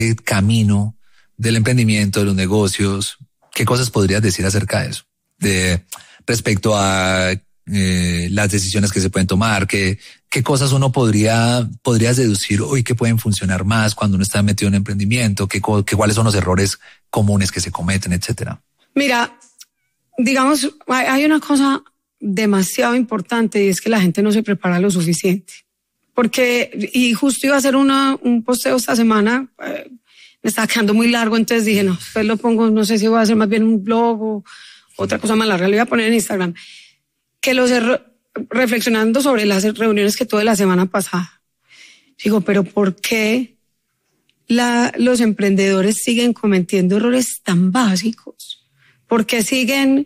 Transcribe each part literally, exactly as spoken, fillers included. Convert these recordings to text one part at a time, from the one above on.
camino del emprendimiento, de los negocios. ¿Qué cosas podrías decir acerca de eso? De respecto a eh, las decisiones que se pueden tomar, qué, qué cosas uno podría, podrías deducir hoy que pueden funcionar más cuando uno está metido en emprendimiento, qué, qué, cuáles son los errores comunes que se cometen, etcétera. Mira, digamos, hay una cosa demasiado importante y es que la gente no se prepara lo suficiente. Porque, y justo iba a hacer una, un posteo esta semana, eh, me estaba quedando muy largo, entonces dije, no, después lo pongo, no sé si voy a hacer más bien un blog o otra cosa más larga, lo voy a poner en Instagram. Que los erro- reflexionando sobre las reuniones que tuve la semana pasada, digo, pero ¿por qué la, los emprendedores siguen cometiendo errores tan básicos? ¿Por qué siguen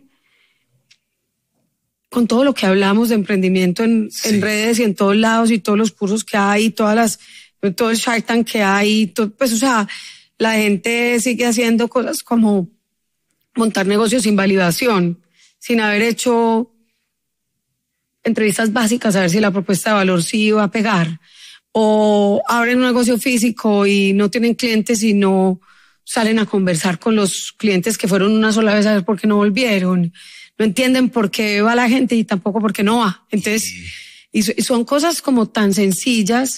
con todo lo que hablamos de emprendimiento en, sí. en redes y en todos lados y todos los cursos que hay, todas las, todo el Shark Tank que hay, todo, pues o sea, la gente sigue haciendo cosas como montar negocios sin validación, sin haber hecho entrevistas básicas a ver si la propuesta de valor sí va a pegar, o abren un negocio físico y no tienen clientes y no salen a conversar con los clientes que fueron una sola vez a ver por qué no volvieron. No entienden por qué va la gente y tampoco por qué no va. Entonces, y son cosas como tan sencillas,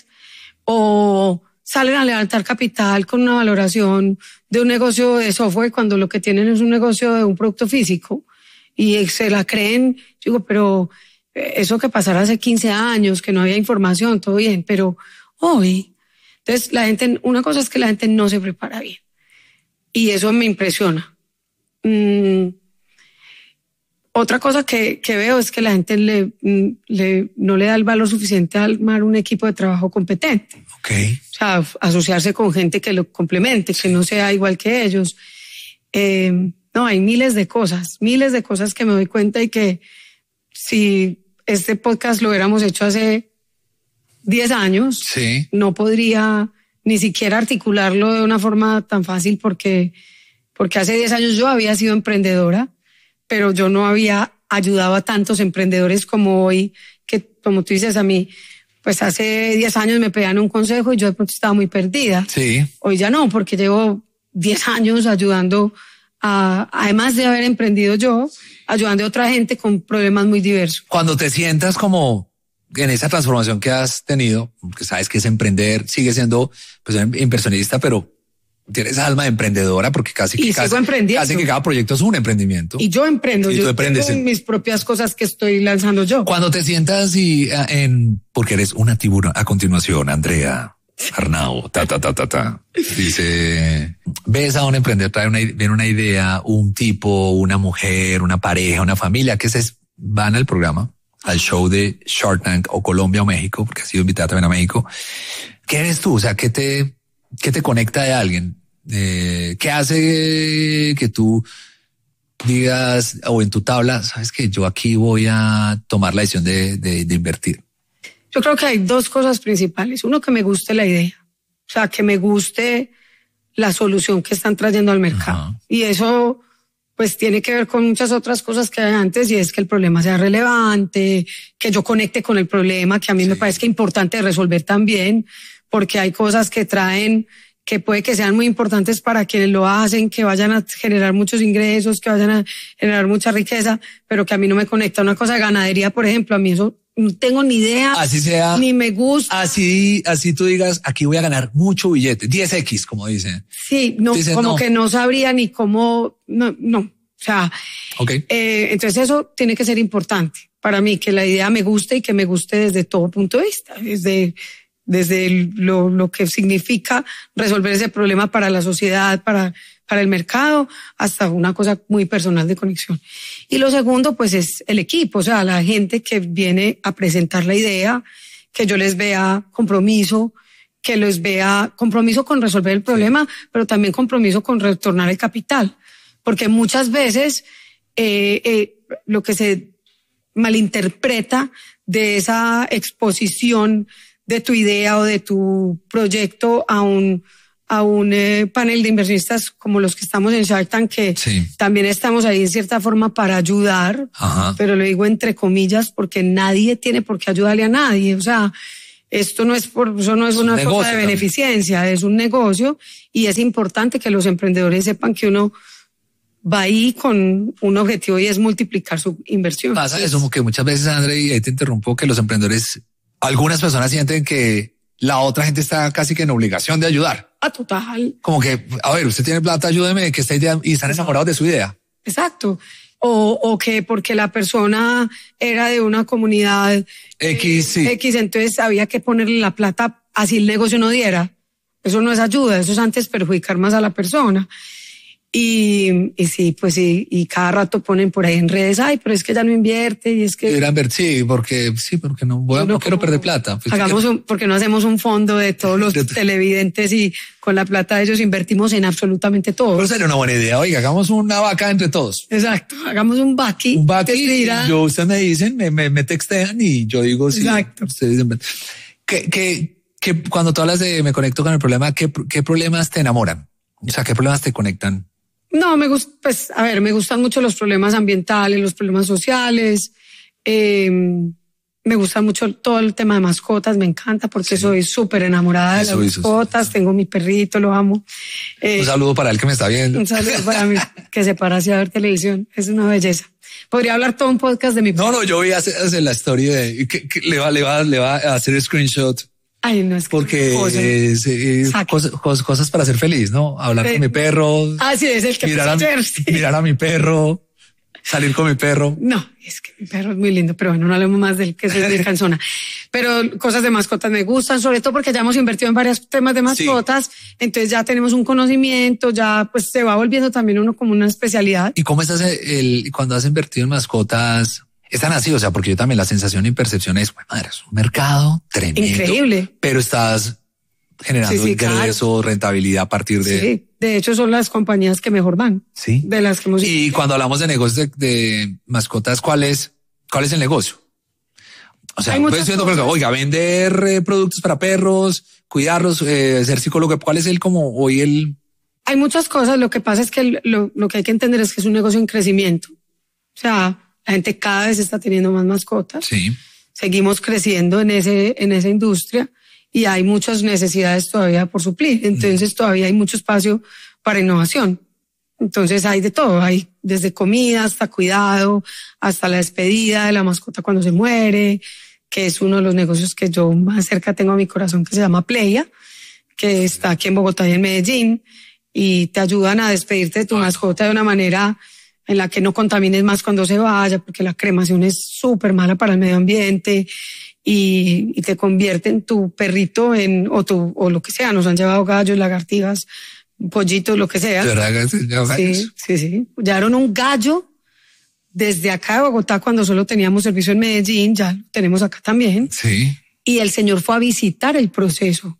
o salen a levantar capital con una valoración de un negocio de software cuando lo que tienen es un negocio de un producto físico y se la creen. Digo, pero eso que pasara hace quince años, que no había información, todo bien, pero hoy, entonces la gente, una cosa es que la gente no se prepara bien y eso me impresiona. Mm. Otra cosa que, que veo es que la gente le, le, no le da el valor suficiente a armar un equipo de trabajo competente. Okay. O sea, asociarse con gente que lo complemente, que no sea igual que ellos. Eh, no, hay miles de cosas, miles de cosas que me doy cuenta y que si este podcast lo hubiéramos hecho hace diez años, sí. no podría ni siquiera articularlo de una forma tan fácil porque, porque hace diez años yo había sido emprendedora, pero yo no había ayudado a tantos emprendedores como hoy, que como tú dices a mí, pues hace diez años me pedían un consejo y yo de pronto estaba muy perdida. Sí. Hoy ya no, porque llevo diez años ayudando a, además de haber emprendido yo, ayudando a otra gente con problemas muy diversos. Cuando te sientas como en esa transformación que has tenido, porque sabes que es emprender, sigue siendo pues inversionista, pero tienes alma de emprendedora porque casi que, casi, casi que cada proyecto es un emprendimiento. Y yo emprendo, y yo emprendes tengo en mis propias cosas que estoy lanzando yo. Cuando te sientas y en, porque eres una tiburón, a continuación, Andrea Arnau, ta, ta, ta, ta, ta, dice, ves a un emprendedor, trae una, viene una idea, un tipo, una mujer, una pareja, una familia, que se van al programa, al show de Shark Tank o Colombia o México, porque has sido invitada también a México. ¿Qué eres tú? O sea, ¿qué te, qué te conecta de alguien? Eh, ¿Qué hace que tú digas, o en tu tabla, sabes que yo aquí voy a tomar la decisión de, de, de invertir? Yo creo que hay dos cosas principales. Uno, que me guste la idea. O sea, que me guste la solución que están trayendo al mercado. Uh-huh. Y eso, pues, tiene que ver con muchas otras cosas que hay antes, y es que el problema sea relevante, que yo conecte con el problema, que a mí sí. me parece que es importante resolver también, porque hay cosas que traen, que puede que sean muy importantes para quienes lo hacen, que vayan a generar muchos ingresos, que vayan a generar mucha riqueza, pero que a mí no me conecta. Una cosa de ganadería, por ejemplo, a mí eso no tengo ni idea, así sea, ni me gusta. Así, así tú digas, aquí voy a ganar mucho billete, diez equis, como dicen. Sí, no, dicen, como no. que no sabría ni cómo, no, no. O sea, okay. eh, entonces eso tiene que ser importante para mí, que la idea me guste y que me guste desde todo punto de vista, desde desde lo, lo que significa resolver ese problema para la sociedad, para, para el mercado, hasta una cosa muy personal de conexión. Y lo segundo, pues, es el equipo, o sea, la gente que viene a presentar la idea, que yo les vea compromiso, que les vea compromiso con resolver el problema, sí. pero también compromiso con retornar el capital. Porque muchas veces eh, eh, lo que se malinterpreta de esa exposición de tu idea o de tu proyecto a un, a un eh, panel de inversionistas como los que estamos en Shark Tank, que sí. también estamos ahí en cierta forma para ayudar, Ajá. pero lo digo entre comillas porque nadie tiene por qué ayudarle a nadie. O sea, Esto no es por, eso no es, es una un cosa de beneficencia, también. Es un negocio y es importante que los emprendedores sepan que uno va ahí con un objetivo y es multiplicar su inversión. Pasa eso, como que muchas veces, André, y ahí te interrumpo, que los emprendedores, algunas personas sienten que la otra gente está casi que en obligación de ayudar. Ah, total. Como que, a ver, usted tiene plata, ayúdeme, que esta idea, y están enamorados de su idea. Exacto. O, o que porque la persona era de una comunidad X, sí. X, entonces había que ponerle la plata así el negocio no diera. Eso no es ayuda, eso es antes perjudicar más a la persona. Y, y sí, pues sí, y cada rato ponen por ahí en redes, ay, pero es que ya no invierte y es que... Deberían ver, sí, porque, sí, porque no, voy a, no quiero perder plata. Pues hagamos un, porque no hacemos un fondo de todos los televidentes y con la plata de ellos invertimos en absolutamente todo. Pero sería una buena idea, oiga, hagamos una vaca entre todos. Exacto, hagamos un vaqui. Un vaqui, yo, ustedes me dicen, me, me, me textean y yo digo, sí. Exacto. Ustedes dicen, que, que, que cuando tú hablas de me conecto con el problema, ¿qué, qué problemas te enamoran? O sea, ¿qué problemas te conectan? No, me gusta, pues, a ver, me gustan mucho los problemas ambientales, los problemas sociales. Eh, me gusta mucho todo el tema de mascotas, me encanta porque sí. soy súper enamorada Eso de las mascotas. Eso. Tengo mi perrito, lo amo. Eh, un saludo para el que me está viendo. Un saludo para mí, que se para hacia ver televisión. Es una belleza. Podría hablar todo un podcast de mi perro. No, no, yo voy a hacer, hacer la historia de que, que le va, le va, le va a hacer screenshot. Ay, no, es que porque es, es cosas, cosas para ser feliz, ¿no? Hablar Pero, con mi perro. Ah, sí, es el que mirar, a, hacer, sí. mirar a mi perro, salir con mi perro. No, es que mi perro es muy lindo, pero bueno, no hablemos más del que es de canzona. Pero cosas de mascotas me gustan, sobre todo porque ya hemos invertido en varios temas de mascotas, sí. Entonces ya tenemos un conocimiento, ya pues se va volviendo también uno como una especialidad. ¿Y cómo estás el, cuando has invertido en mascotas? Es tan así, o sea, porque yo también la sensación y percepción es, bueno, madre, es un mercado tremendo. Increíble. Pero estás generando sí, sí, ingresos, claro. Rentabilidad a partir de... Sí, de hecho son las compañías que mejor van. Sí. De las que hemos... Y cuando hablamos de negocios de, de mascotas, ¿cuál es, cuál es el negocio? O sea, pues viendo, oiga, vender eh, productos para perros, cuidarlos, eh, ser psicólogo, ¿cuál es el como hoy el...? Hay muchas cosas, lo que pasa es que lo, lo que hay que entender es que es un negocio en crecimiento. O sea... La gente cada vez está teniendo más mascotas. Sí. Seguimos creciendo en ese, en esa industria y hay muchas necesidades todavía por suplir. Entonces mm. todavía hay mucho espacio para innovación. Entonces hay de todo. Hay desde comida hasta cuidado, hasta la despedida de la mascota cuando se muere, que es uno de los negocios que yo más cerca tengo a mi corazón, que se llama Pleia, que está aquí en Bogotá y en Medellín, y te ayudan a despedirte de tu mascota de una manera en la que no contamines más cuando se vaya, porque la cremación es súper mala para el medio ambiente y, y te convierte en tu perrito en, o, tu, o lo que sea. Nos han llevado gallos, lagartijas, pollitos, lo que sea. ¿De verdad? Sí, sí, sí. Llevaron un gallo desde acá de Bogotá cuando solo teníamos servicio en Medellín, ya lo tenemos acá también. Sí. Y el señor fue a visitar el proceso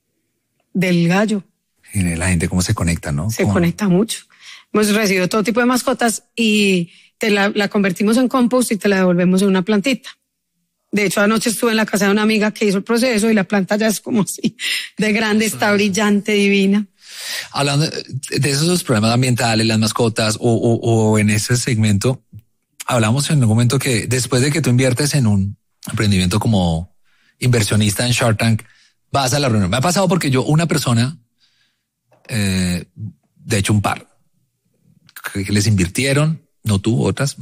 del gallo. Y la gente cómo se conecta, ¿no? Se ¿Cómo? conecta mucho. Hemos recibido todo tipo de mascotas y te la, la convertimos en compost y te la devolvemos en una plantita. De hecho, anoche estuve en la casa de una amiga que hizo el proceso y la planta ya es como así, de grande, está brillante, divina. Hablando de esos problemas ambientales, las mascotas o, o, o en ese segmento, hablamos en un momento que después de que tú inviertes en un emprendimiento como inversionista en Shark Tank, vas a la reunión. Me ha pasado porque yo, una persona, eh, de hecho un par, que les invirtieron, no tú, otras,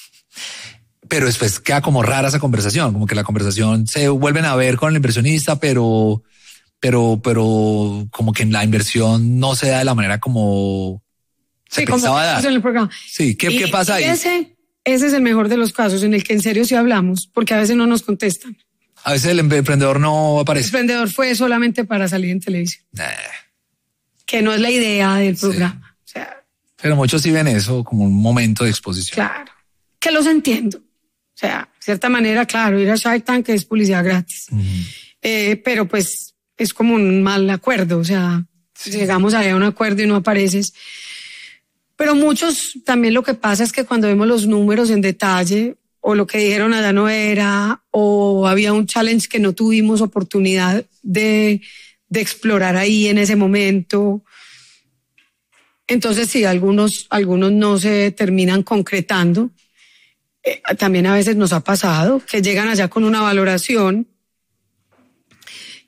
pero después queda como rara esa conversación, como que la conversación se vuelven a ver con el inversionista, pero, pero, pero como que en la inversión no se da de la manera como se sí, pensaba como dar. En el programa. Sí, ¿qué, y, ¿qué pasa ahí? Ese, ese es el mejor de los casos en el que en serio sí hablamos, porque a veces no nos contestan. A veces el emprendedor no aparece. El emprendedor fue solamente para salir en televisión. Nah. Que no es la idea del programa. Sí. O sea, pero muchos sí ven eso como un momento de exposición. Claro, que los entiendo. O sea, de cierta manera, claro, ir a Shark Tank es publicidad gratis. Uh-huh. eh, pero pues es como un mal acuerdo. O sea, sí. Llegamos allá a un acuerdo y no apareces. Pero muchos también lo que pasa es que cuando vemos los números en detalle, o lo que dijeron allá no era, o había un challenge que no tuvimos oportunidad de, de explorar ahí en ese momento. Entonces sí, algunos, algunos no se terminan concretando. Eh, también a veces nos ha pasado que llegan allá con una valoración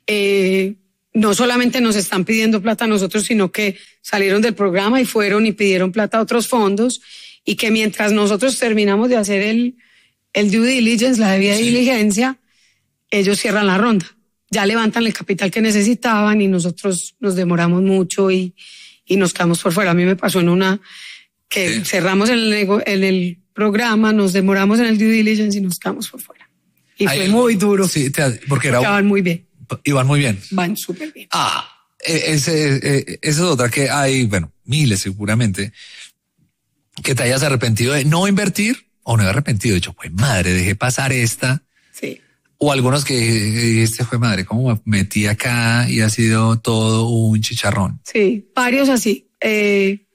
eh, no solamente nos están pidiendo plata a nosotros, sino que salieron del programa y fueron y pidieron plata a otros fondos, y que mientras nosotros terminamos de hacer el, el due diligence, la debida sí. diligencia, ellos cierran la ronda. Ya levantan el capital que necesitaban y nosotros nos demoramos mucho y, y nos quedamos por fuera. A mí me pasó en una que sí. cerramos en el, en el programa, nos demoramos en el due diligence y nos quedamos por fuera. Y Ay, fue muy duro. Sí, te, porque era, porque van muy bien. Iban muy bien. Van súper bien. Ah, ese, ese, esa es otra que hay, bueno, miles seguramente, que te hayas arrepentido de no invertir o no he arrepentido. De hecho, pues madre, dejé pasar esta. Sí. O algunos que este fue madre, cómo me metí acá y ha sido todo un chicharrón. Sí, varios así. Eh,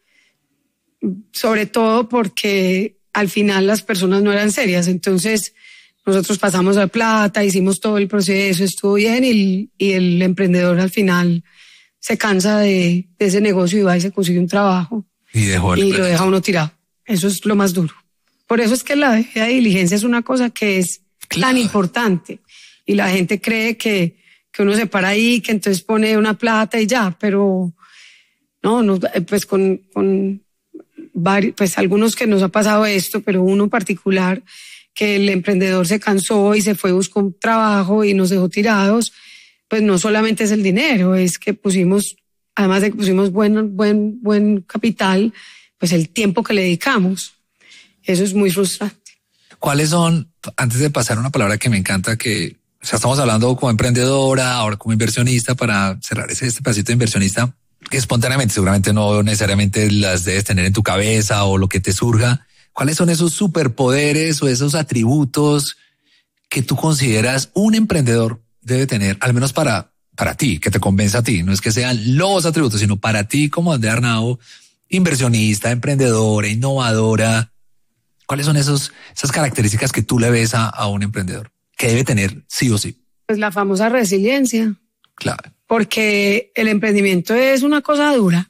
sobre todo porque al final las personas no eran serias. Entonces nosotros pasamos la plata, hicimos todo el proceso, estuvo bien y, y el emprendedor al final se cansa de, de ese negocio y va y se consigue un trabajo y, dejó el y lo deja uno tirado. Eso es lo más duro. Por eso es que la debida diligencia es una cosa que es claro. tan importante y la gente cree que, que uno se para ahí, que entonces pone una plata y ya, pero no, no pues con, con varios, pues algunos que nos ha pasado esto, pero uno en particular que el emprendedor se cansó y se fue, buscó un trabajo y nos dejó tirados, pues no solamente es el dinero, es que pusimos, además de que pusimos buen, buen, buen capital, pues el tiempo que le dedicamos. Eso es muy frustrante. ¿Cuáles son, antes de pasar una palabra que me encanta, que o sea, estamos hablando como emprendedora, ahora como inversionista, para cerrar ese, este pedacito de inversionista, que espontáneamente, seguramente no necesariamente las debes tener en tu cabeza o lo que te surja. ¿Cuáles son esos superpoderes o esos atributos que tú consideras un emprendedor debe tener, al menos para, para ti, que te convenza a ti? No es que sean los atributos, sino para ti como Andrea Arnao, inversionista, emprendedora, innovadora. ¿Cuáles son esos, esas características que tú le ves a, a un emprendedor que debe tener sí o sí? Pues la famosa resiliencia. Claro. Porque el emprendimiento es una cosa dura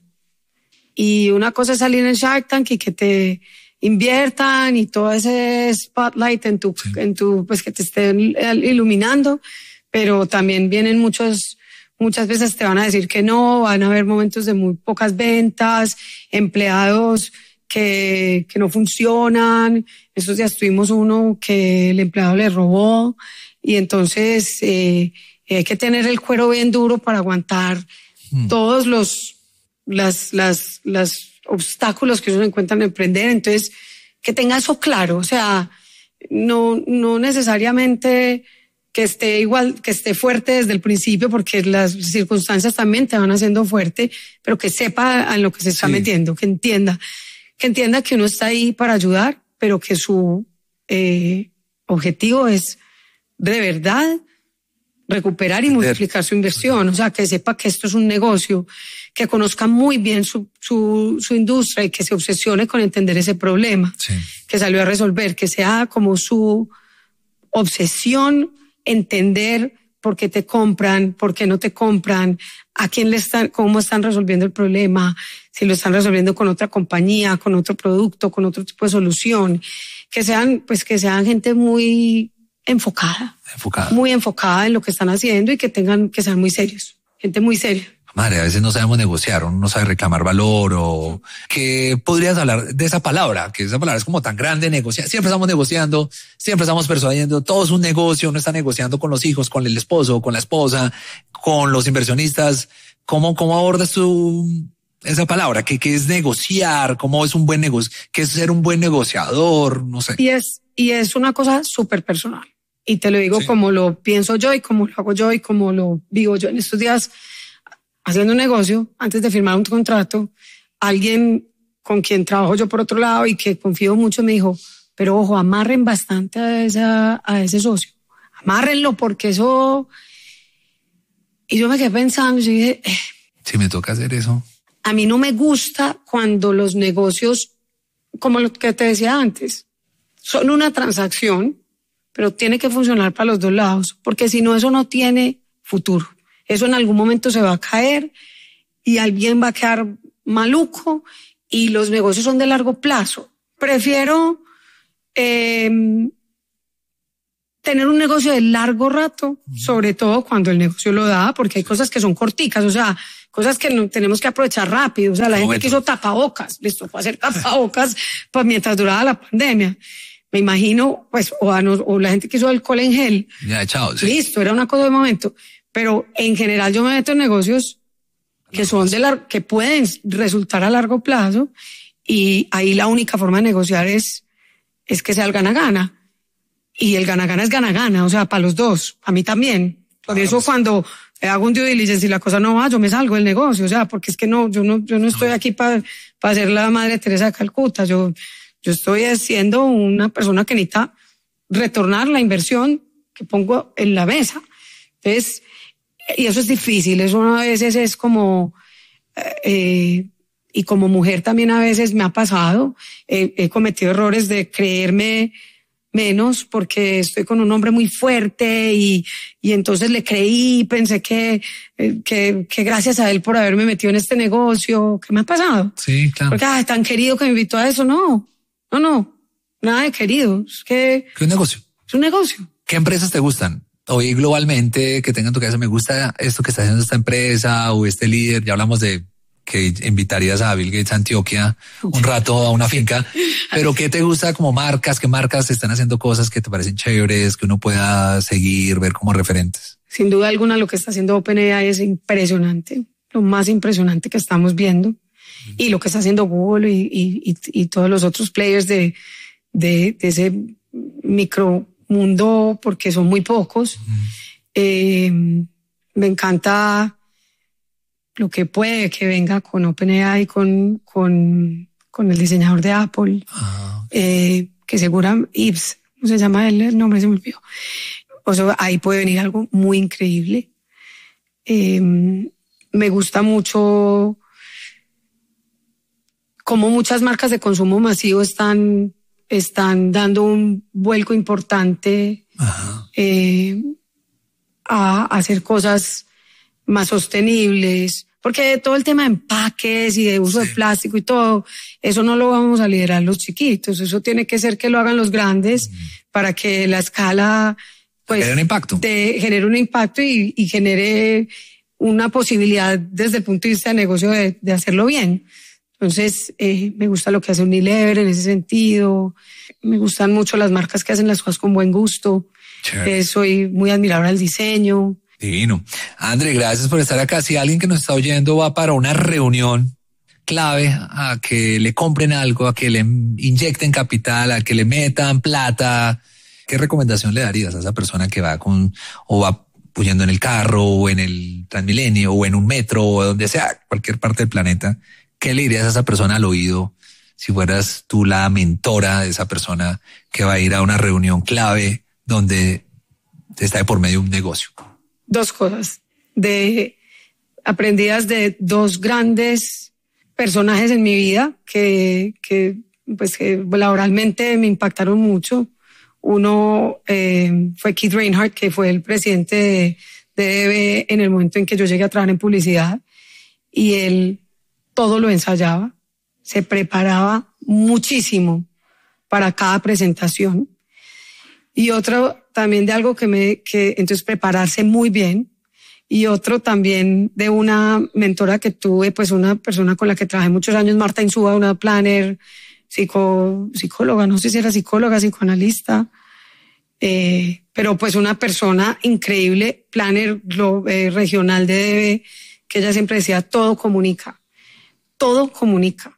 y una cosa es salir en Shark Tank y que te inviertan y todo ese spotlight en tu, sí. en tu, pues que te estén iluminando, pero también vienen muchos, muchas veces te van a decir que no, van a haber momentos de muy pocas ventas, empleados que, que no funcionan. Estos días tuvimos uno que el empleado le robó y entonces eh, hay que tener el cuero bien duro para aguantar mm. todos los, las, las, las obstáculos que uno encuentra en emprender. Entonces, que tenga eso claro, o sea, no, no necesariamente que esté igual, que esté fuerte desde el principio, porque las circunstancias también te van haciendo fuerte, pero que sepa en lo que se está sí. metiendo, que entienda, que entienda que uno está ahí para ayudar, pero que su eh, objetivo es de verdad recuperar y multiplicar su inversión, o sea, que sepa que esto es un negocio, que conozca muy bien su, su, su industria y que se obsesione con entender ese problema sí. que salió a resolver, que sea como su obsesión entender por qué te compran, por qué no te compran, a quién le están, cómo están resolviendo el problema, si lo están resolviendo con otra compañía, con otro producto, con otro tipo de solución, que sean, pues que sean gente muy enfocada, enfocada, muy enfocada en lo que están haciendo y que tengan, que sean muy serios, gente muy seria. Madre, a veces no sabemos negociar, uno no sabe reclamar valor o que podrías hablar de esa palabra, que esa palabra es como tan grande, negociar. Siempre estamos negociando, siempre estamos persuadiendo, todo es un negocio, uno está negociando con los hijos, con el esposo, con la esposa, con los inversionistas. ¿Cómo, cómo abordas tú esa palabra? ¿Qué, qué es negociar? ¿Cómo es un buen negocio? ¿Qué es ser un buen negociador? No sé. Y es, y es una cosa súper personal. Y te lo digo sí. como lo pienso yo y como lo hago yo y como lo vivo yo en estos días. Haciendo un negocio, antes de firmar un contrato, alguien con quien trabajo yo por otro lado y que confío mucho me dijo, pero ojo, amarren bastante a, esa, a ese socio. Amárrenlo porque eso... Y yo me quedé pensando, yo dije... Eh, si me toca hacer eso. A mí no me gusta cuando los negocios, como lo que te decía antes, son una transacción, pero tiene que funcionar para los dos lados, porque si no, eso no tiene futuro. Eso en algún momento se va a caer y alguien va a quedar maluco y los negocios son de largo plazo. Prefiero eh, tener un negocio de largo rato, sobre todo cuando el negocio lo da, porque hay cosas que son corticas, o sea, cosas que no tenemos que aprovechar rápido. O sea, la gente que hizo tapabocas, les tocó hacer tapabocas pues, mientras duraba la pandemia. Me imagino, pues, o, a nos, o la gente que hizo alcohol en gel. Ya, chao. Sí. Listo, era una cosa de momento. Pero en general yo me meto en negocios que son de lar- que pueden resultar a largo plazo, y ahí la única forma de negociar es, es que sea el gana-gana. Y el gana-gana es gana-gana, o sea, para los dos, a mí también. Por Claro, eso pues. cuando hago un due diligence y la cosa no va, yo me salgo del negocio, o sea, porque es que no, yo no, yo no estoy aquí para para ser la Madre Teresa de Calcuta. Yo, yo estoy siendo una persona que necesita retornar la inversión que pongo en la mesa. Entonces, y eso es difícil, eso a veces es como, eh, y como mujer también a veces me ha pasado, eh, he cometido errores de creerme menos porque estoy con un hombre muy fuerte y, y entonces le creí, pensé que, que, que gracias a él por haberme metido en este negocio. ¿Qué me ha pasado? Sí, claro. Porque ah, es tan querido que me invitó a eso. No, no, no, nada de querido. Es que ¿Qué negocio? es un negocio. ¿Qué empresas te gustan? Hoy globalmente, que tengan tu cabeza, me gusta esto que está haciendo esta empresa o este líder. Ya hablamos de que invitarías a Bill Gates a Antioquia un rato a una finca, pero ¿qué te gusta como marcas? ¿Qué marcas están haciendo cosas que te parecen chéveres, que uno pueda seguir, ver como referentes? Sin duda alguna lo que está haciendo OpenAI es impresionante, lo más impresionante que estamos viendo, mm. y lo que está haciendo Google y, y, y, y todos los otros players de, de, de ese micromundo, porque son muy pocos. Mm. Eh, me encanta lo que puede que venga con OpenAI, con, con, con el diseñador de Apple, ah, okay. eh, que seguramente, Yves, ¿cómo se llama él? El nombre se me olvidó. O sea, ahí puede venir algo muy increíble. Eh, me gusta mucho cómo muchas marcas de consumo masivo están, están dando un vuelco importante eh, a, a hacer cosas más sostenibles, porque todo el tema de empaques y de uso sí. de plástico y todo, eso no lo vamos a liderar los chiquitos, eso tiene que ser que lo hagan los grandes mm. para que la escala pues genere un impacto, de, genere un impacto y, y genere una posibilidad desde el punto de vista de negocio de, de hacerlo bien. Entonces, eh, me gusta lo que hace Unilever en ese sentido, me gustan mucho las marcas que hacen las cosas con buen gusto, eh, soy muy admiradora del diseño. Divino. André, gracias por estar acá. Si alguien que nos está oyendo va para una reunión clave, a que le compren algo, a que le inyecten capital, a que le metan plata, ¿qué recomendación le darías a esa persona que va con, o va huyendo en el carro, o en el Transmilenio, o en un metro, o donde sea, cualquier parte del planeta? ¿Qué le dirías a esa persona al oído si fueras tú la mentora de esa persona que va a ir a una reunión clave donde está de por medio un negocio? Dos cosas, de aprendidas de dos grandes personajes en mi vida que, que, pues, que laboralmente me impactaron mucho. Uno eh, fue Keith Reinhardt, que fue el presidente de, de D B en el momento en que yo llegué a trabajar en publicidad, y él todo lo ensayaba, se preparaba muchísimo para cada presentación. Y otro también de algo que me, que entonces prepararse muy bien. Y otro también de una mentora que tuve, pues una persona con la que trabajé muchos años, Marta Insúa, una planner, psico, psicóloga, no sé si era psicóloga, psicoanalista, eh, pero pues una persona increíble, planner lo, eh, regional de D B, que ella siempre decía, todo comunica, todo comunica.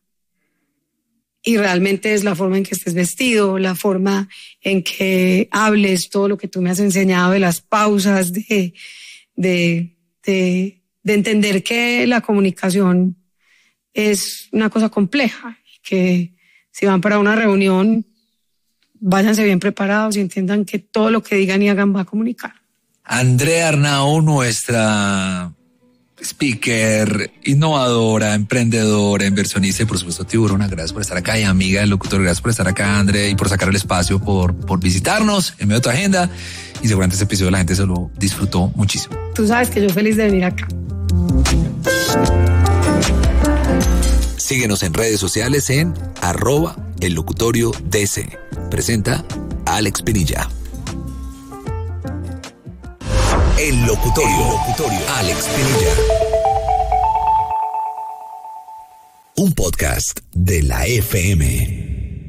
Y realmente es la forma en que estés vestido, la forma en que hables, todo lo que tú me has enseñado de las pausas, de, de, de, de entender que la comunicación es una cosa compleja, que si van para una reunión, váyanse bien preparados y entiendan que todo lo que digan y hagan va a comunicar. Andrea Arnau, nuestra speaker, innovadora, emprendedora, inversionista y por supuesto tiburona, gracias por estar acá, y amiga del locutor, gracias por estar acá, Andrea, y por sacar el espacio, por, por visitarnos en medio de tu agenda, y seguramente este episodio la gente se lo disfrutó muchísimo. Tú sabes que yo feliz de venir acá. Síguenos en redes sociales en arroba el locutorio D C. Presenta Alex Pinilla. El locutorio. El locutorio. Alex Pinilla. Un podcast de la F M.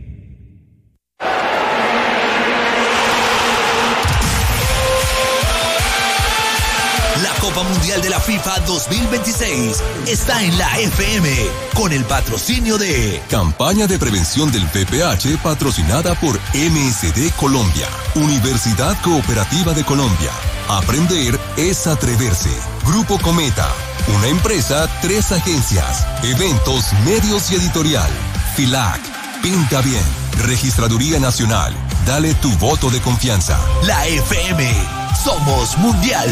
La Copa Mundial de la FIFA dos mil veintiséis está en la F M con el patrocinio de Campaña de Prevención del V I H P patrocinada por M S D Colombia, Universidad Cooperativa de Colombia. Aprender es atreverse. Grupo Cometa, una empresa, tres agencias, eventos, medios y editorial. FILAC, pinta bien. Registraduría Nacional, dale tu voto de confianza. La F M, somos mundial.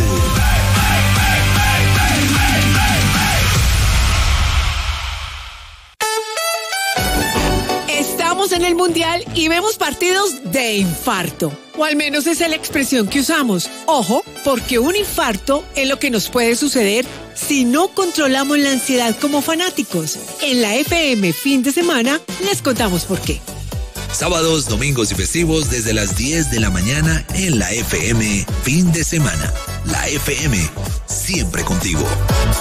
Estamos en el Mundial y vemos partidos de infarto. O al menos esa es la expresión que usamos. Ojo, porque un infarto es lo que nos puede suceder si no controlamos la ansiedad como fanáticos. En la F M fin de semana les contamos por qué. Sábados, domingos y festivos desde las diez de la mañana en la F M fin de semana. La F M, siempre contigo.